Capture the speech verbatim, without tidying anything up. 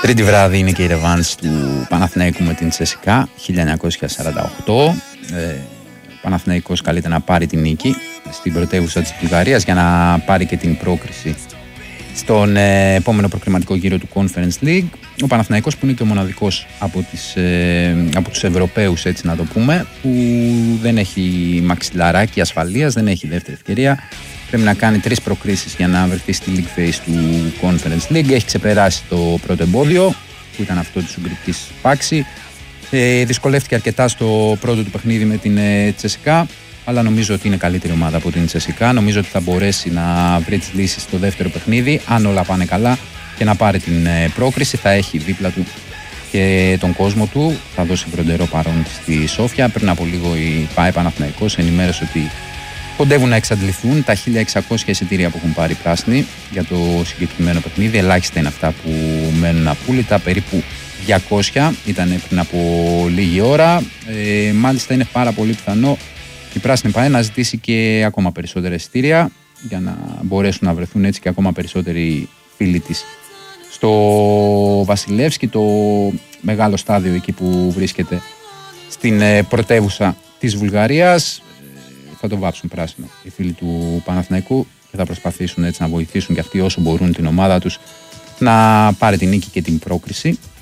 Τρίτη βράδυ είναι και η ρεβάνς του Παναθηναϊκού με την Τσέσικα χίλια εννιακόσια σαράντα οκτώ. Ε, ο Παναθηναϊκός καλείται να πάρει την νίκη στην πρωτεύουσα της Βουλγαρίας για να πάρει και την πρόκριση στον ε, επόμενο προκριματικό γύρο του Conference League. Ο Παναθηναϊκός που είναι και ο μοναδικός από, τις, ε, από τους Ευρωπαίους, έτσι να το πούμε, που δεν έχει μαξιλαράκι ασφαλείας, δεν έχει δεύτερη ευκαιρία. Πρέπει να κάνει τρεις προκρίσεις για να βρεθεί στη League Phase του Conference League. Έχει ξεπεράσει το πρώτο εμπόδιο, που ήταν αυτό της Ουγγρικής Πάξη. Ε, δυσκολεύτηκε αρκετά στο πρώτο του παιχνίδι με την ε, Τσέσικα, αλλά νομίζω ότι είναι καλύτερη ομάδα από την Τσέσικα. Νομίζω ότι θα μπορέσει να βρει τις λύσεις στο δεύτερο παιχνίδι, αν όλα πάνε καλά, και να πάρει την ε, πρόκριση. Θα έχει δίπλα του και τον κόσμο του. Θα δώσει βροντερό παρόν στη Σόφια. Πριν από λίγο η ΠΑΕ Παναθηναϊκός ενημέρωσε ότι κοντεύουν να εξαντληθούν τα χίλια εξακόσια εισιτήρια που έχουν πάρει πράσινοι για το συγκεκριμένο παιχνίδι. Ελάχιστα είναι αυτά που μένουν απόλυτα, περίπου διακόσια ήταν πριν από λίγη ώρα. Ε, μάλιστα είναι πάρα πολύ πιθανό η πράσινη ΠΑΕ να ζητήσει και ακόμα περισσότερα εισιτήρια για να μπορέσουν να βρεθούν έτσι και ακόμα περισσότεροι φίλοι της στο Βασιλεύσκι, το μεγάλο στάδιο εκεί που βρίσκεται στην πρωτεύουσα της Βουλγαρίας. Θα το βάψουν πράσινο οι φίλοι του Παναθηναϊκού και θα προσπαθήσουν έτσι να βοηθήσουν και αυτοί όσο μπορούν την ομάδα τους να πάρει την νίκη και την πρόκριση